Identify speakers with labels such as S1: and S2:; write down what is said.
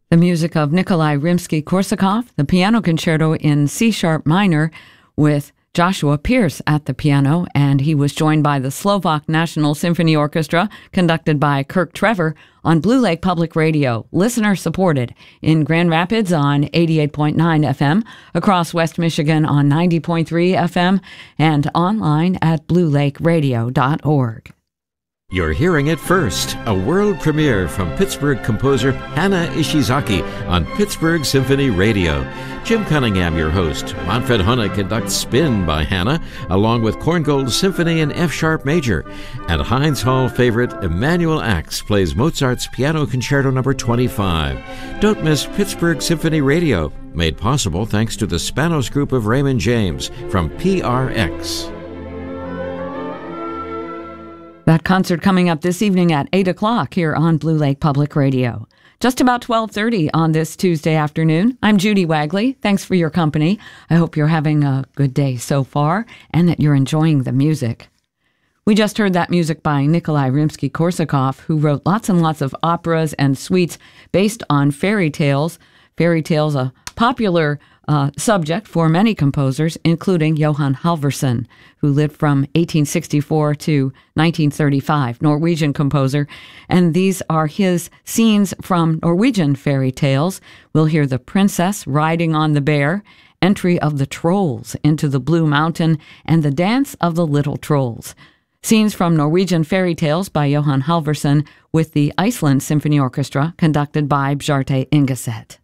S1: The music of Nikolai Rimsky-Korsakov, the piano concerto in C-sharp minor with Joshua Pierce at the piano, and he was joined by the Slovak National Symphony Orchestra, conducted by Kirk Trevor, on Blue Lake Public Radio, listener-supported, in Grand Rapids on 88.9 FM, across West Michigan on 90.3 FM, and online at bluelakeradio.org.
S2: You're hearing it first, a world premiere from Pittsburgh composer Hana Ishizaki on Pittsburgh Symphony Radio. Jim Cunningham, your host. Manfred Hohne conducts Spin by Hana, along with Korngold Symphony in F-sharp major. And Heinz Hall favorite Emanuel Ax plays Mozart's Piano Concerto No. 25. Don't miss Pittsburgh Symphony Radio, made possible thanks to the Spanos Group of Raymond James from PRX.
S1: That concert coming up this evening at 8 o'clock here on Blue Lake Public Radio. Just about 12:30 on this Tuesday afternoon. I'm Judy Wagley. Thanks for your company. I hope you're having a good day so far and that you're enjoying the music. We just heard that music by Nikolai Rimsky-Korsakov, who wrote lots and lots of operas and suites based on fairy tales. Fairy tales, a popular subject for many composers, including Johan Halvorsen, who lived from 1864 to 1935, Norwegian composer. And these are his scenes from Norwegian fairy tales. We'll hear The Princess Riding on the Bear, Entry of the Trolls into the Blue Mountain, and The Dance of the Little Trolls. Scenes from Norwegian fairy tales by Johan Halvorsen with the Iceland Symphony Orchestra, conducted by Bjarte Ingeset.